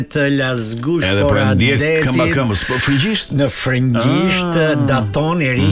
Lazgush Poradeci frëngjisht në frëngjisht daton e ri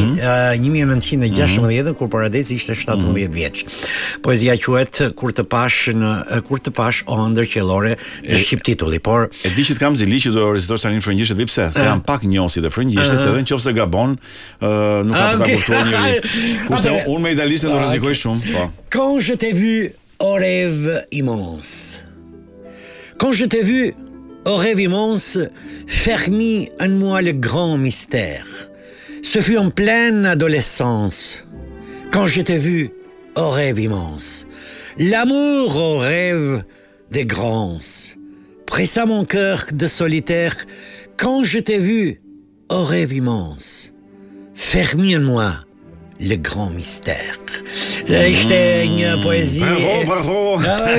1916 kur Poradeci ishte 17 vjeç. Poezia quhet Kur të pash o ëndër qellore në shqip titulli, por e di që të kam zili që do recitosh tani në frëngjisht edhe pse se janë pak njohësit e frëngjishtës, edhe nëse gabon nuk ka për ta kuptuar njëri. Kurse unë me italishtën do rrezikoj shumë, po. Quand je t'ai vu au rêve immense. Quand je t'ai vu au rêve immense, fermi en moi le grand mystère. Ce fut en pleine adolescence, quand je t'ai vu au rêve immense. L'amour au rêve des grands pressa mon cœur de solitaire, quand je t'ai vu au rêve immense. Fermi en moi le grand mystère. Ishte një poezi. Bravo.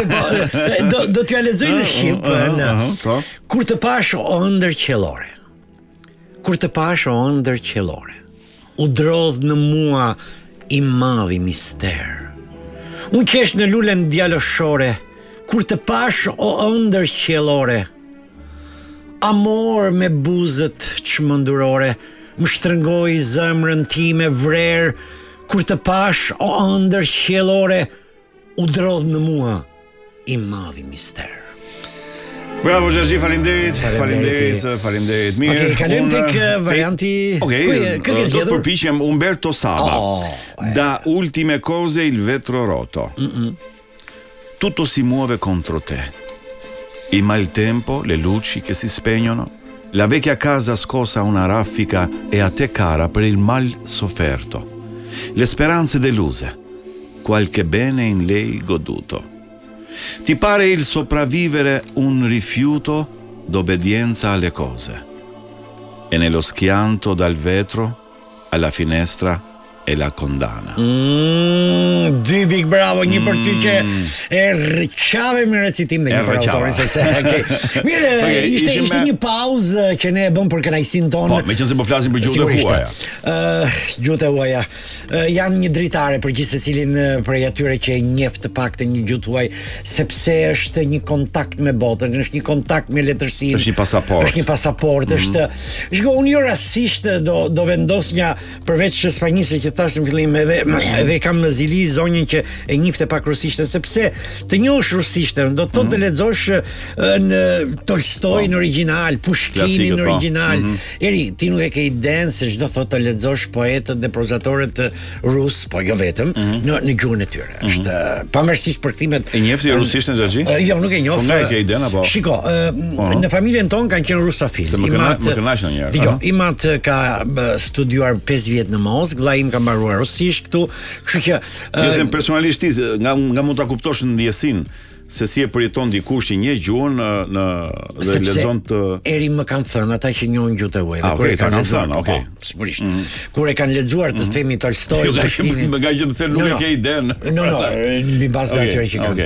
Do t'ja lexoj në shqip. Kur të pash o ëndër qellore. Kur të pash o ëndër qellore. U drodh në mua i madhi mister. Unë qesh në lulen djaloshore. Kur të pash o ëndër qellore. Amor me buzët çmendurore. Më shtrëngoj zemrën time vrer, kur të pash o ëndër qellore, u drodh në mua i madhi mister. Bravo Gjergji, faleminderit. Mirë. Okej, kalojmë tek varianti. Okej, do të përpiqem Umberto Saba. Da ultime cose il vetro roto. Tutto si muove contro te. Il maltempo, le luci che si spegnono. La vecchia casa scossa una raffica e a te cara per il mal sofferto. Le speranze deluse, qualche bene in lei goduto. Ti pare il sopravvivere un rifiuto d'obbedienza alle cose. E nello schianto dal vetro alla finestra e la condanna. Dy big bravo, një për ty që e rëqave me recitim dhe një për autorin, sepse Mire, ishte një pauzë që ne e bëm për kënaqësinë tonë. Po, meqense po flasim për gjuhët e huaja. Gjuhët e huaja janë një dritare për gjithë secilin prej atyre që e njeh të paktën një gjuhë huaj, sepse është një kontakt me botën, është një kontakt me letërsinë. Është një pasaport. Shko, unë jo rastisht do vendosja përveç spanjisë që thash në fillim edhe kam në zili zonjën që e njifte pak rusishtën, sepse të njohësh rusishtën do të thotë të lexosh në Tolstoj në origjinal, Pushkinin në origjinal. Eri, ti nuk e ke idenë se çdo thotë të lexosh poetët dhe prozatorët rus, po jo vetëm, në gjuhën e tyre. Është pavarësisht përkthimet. E njefti rusishtën Gjergji? Jo, nuk e njoh. Po nga e ke idenë apo? Shiko, në familjen tonë kanë qenë rusafil. Më kënaq ndonjëherë. Imat ka studiuar 5 vjet në Moskë, vllai im ka mbaruar rusisht këtu, kështu që personalisht nga mund ta kuptosh në ndjesinë se si e përjeton dikush që njeh gjuhën dhe lexon të eri më kanë thënë ata që njohin gjuhën e huaj. Kur e kanë thënë, sigurisht. Kur e kanë lexuar të themi Tolstoj, Pushkinin. Më nga që të thënë nuk e ke idenë. No, mbi bazë atyre që kanë.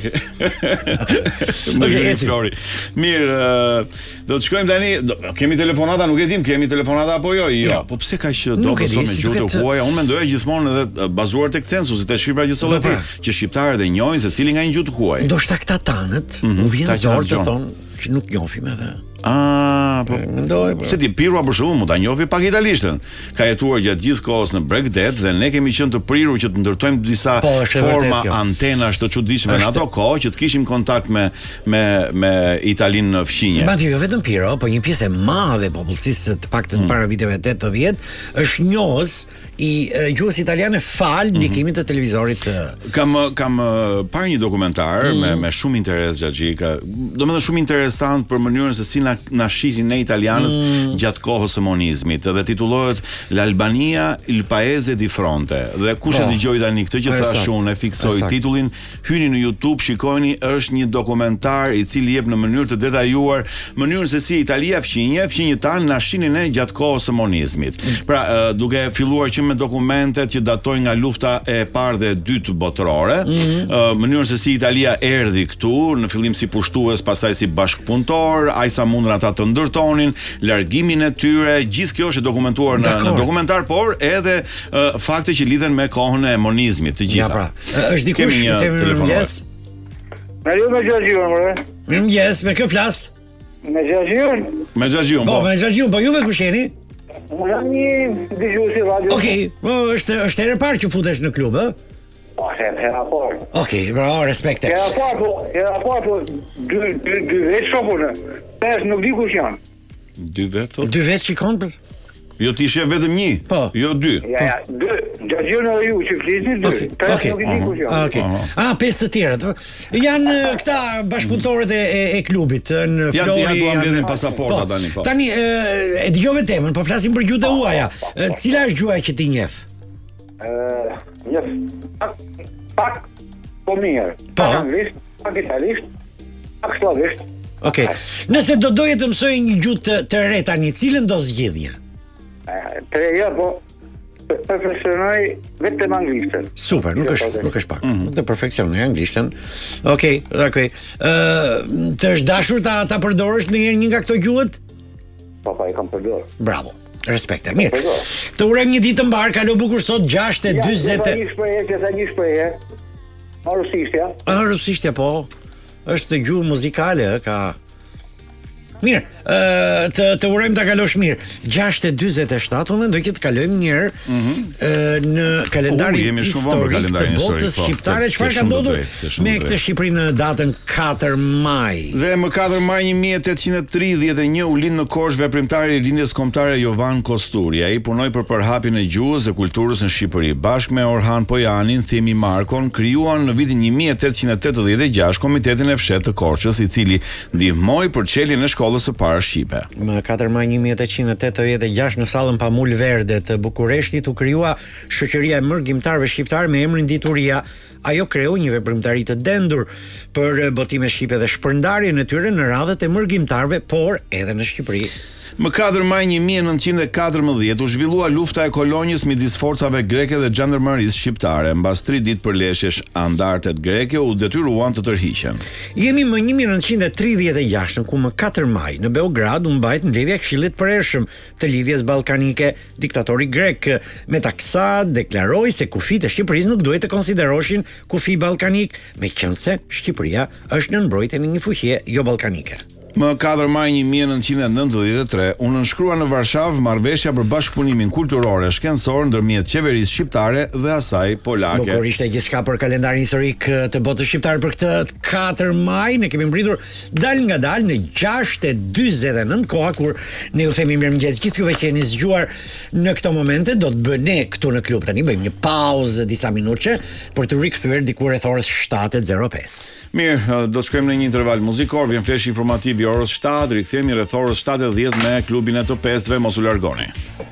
Okej. Mirë, do të shkojmë tani, kemi telefonata, nuk e dim, kemi telefonata apo jo? Jo. Po pse kaq do të thonë me gjuhën e huaj? Unë mendoja gjithmonë edhe bazuar tek censusi të shqiptarëve që solleti, që shqiptarët e njohin se cili nga një gjuhë huaj. Ndoshta këta tanët, u vjen zor të thonë që nuk njohim edhe. Se ti Pirua për shembull mund ta njohë pak italishtën. Ka jetuar gjatë gjithë kohës në Bregdet dhe ne kemi qenë të prirur që të ndërtojmë disa forma antenash të çuditshme në ato kohë që të kishim kontakt me Italinë në fqinje. Madje jo vetëm Piro, po një pjesë e madhe e popullsisë të paktën para viteve 80 është njohës i gjuhës italiane fal ndikimit të televizorit. Kam parë një dokumentar me shumë interes Gjergji, domethënë shumë interesant për mënyrën se si na shihin ne italianët gjatë kohës së monizmit, dhe titullohet L'Albania il paese di fronte. Dhe kush e dëgjoi tani këtë që thash unë, e fiksoi titullin, hyni në YouTube, shikojeni, është një dokumentar i cili jep në mënyrë të detajuar mënyrën se si Italia fqinjëtan na shihnin ne gjatë kohës së monizmit. Pra, duke filluar që me dokumentet që datojnë nga lufta e parë dhe e dytë botërore, mënyrën se si Italia erdhi këtu, në fillim si pushtues, pastaj si bashkëpunëtor, ai sa mundën ata të ndërtonin, largimin e tyre, gjithë kjo është dokumentuar në dokumentar, por edhe fakte që lidhen me kohën e monizmit, të gjitha. Është dikush kemi një telefonor. Me Gjergji, Mirëmëngjes, me kë flas? Me Xhaxhiun. Me Xhaxhiun, Po, me Xhaxhiun, po juve kush jeni? Unë jam një dëgjuesi radio. Okej, po është herë e parë që futesh në klub, ë? Po, hera parë. Okej, bravo, respekte. Hera parë, dy vetë shopunë. Pes nuk di kush janë. 2 vet thot? 2 vetë shikon për? Jo ti she vetëm 1. Po. Jo 2. Ja, 2. Xhaxhiun edhe ju që flisni 2. Pes nuk di kush janë. Okej. 5 të tjerët. Janë këta bashkëpunëtorët e klubit në Flori. Ja tu mbledhin pasaporta tani, po. Tani e dëgjove temën, po flasim për gjuhët e huaja. Cila është gjuha që ti njeh? Njef. Pak po mirë. Pak anglisht, pak italisht, pak slavisht. Okej. Nëse do doje të mësoj një gjuhë të re tani, cilën do zgjidhje? Treja, po perfeksionoj vetëm anglishtën. Super, nuk është pak. Nuk të perfeksionoj anglishtën. Okej. Të është dashur ta përdorësh ndonjëherë një nga këto gjuhët? Po, i kam përdorur. Bravo. Respekte. Mirë. Të urojmë një ditë të mbar, kalo bukur sot 6:40. Ja, një shprehje. Rusishtja. Rusishtja, po. Është gjuhë muzikale, ka. Mirë, të urojmë ta kalosh mirë. 6:47, unë mendoj që të kalojmë një herë në kalendarin historik të botës shqiptare. Çfarë ka ndodhur me këtë Shqipëri në datën 4 maj? Dhe më 4 maj 1831 u lind në Korçë veprimtari i lindjes kombëtare Jovan Kosturi. Ai punoi për përhapjen e gjuhës dhe kulturës në Shqipëri. Bashkë me Orhan Pojanin, Themi Markon, krijuan në vitin 1886 Komitetin e Fshetë të Korçës, i cili ndihmoi për çeljen e shkollës së parë shqipe. Më 4 maj 1886 në sallën Pamul Verde të Bukureshtit u krijua shoqëria e mërgjimtarëve shqiptar me emrin Dituria. Ajo kreu një veprimtari të dendur për botimet shqipe dhe shpërndarjen e tyre në radhët e mërgjimtarëve, por edhe në Shqipëri. Më 4 maj 1914 u zhvillua lufta e kolonjës midis forcave greke dhe xhandarmerisë shqiptare. Mbas 3 ditë përleshjesh, andartet greke u detyruan të tërhiqen. Jemi më 1936, ku më 4 maj në Beograd u mbajt mbledhja e Këshillit Përhershëm të lidhjes ballkanike. Diktatori grek Metaksas deklaroi se kufit e Shqipërisë nuk duhet të konsideroshin kufi ballkanik, meqense Shqipëria është në mbrojtjen e një fuqie jo ballkanike. Më 4 maj 1993 u nënshkrua në Varshavë marrëveshja për bashkëpunimin kulturor e shkencor ndërmjet qeverisë shqiptare dhe asaj polake. Bukur ishte gjithçka për kalendarin historik të botës shqiptare për këtë 4 maj. Ne kemi mbritur dal nga dal në 6:49, koha kur ne ju themi mirëmëngjes gjithë juve që jeni zgjuar në këto momente. Do të bëne këtu në klub tani, bëjmë një pauzë disa minutë për të rikthyer diku rreth orës 7:05. Mirë, do të shkojmë në një interval muzikor, vjen flesh informativ i orës 7, rikthehemi rreth orës 7:10 me klubin e të 5-ve, mos u largoni.